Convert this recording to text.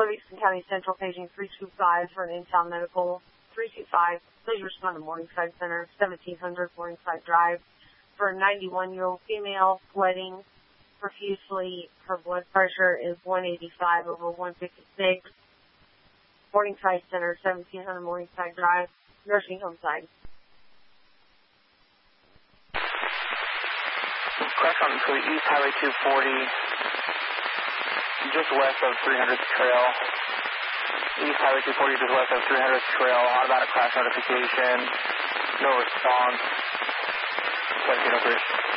Livingston County Central, paging 325 for an in-town medical. 325, please respond to Morningside Center, 1700 Morningside Drive, for a 91-year-old female sweating profusely. Her blood pressure is 185 over 156. Morningside Center, 1700 Morningside Drive, nursing home side. Crash on to East Highway 240, just west of 300th Trail. East Highway 240, just west of 300th Trail. Automatic crash notification. No response. 17 Bridge.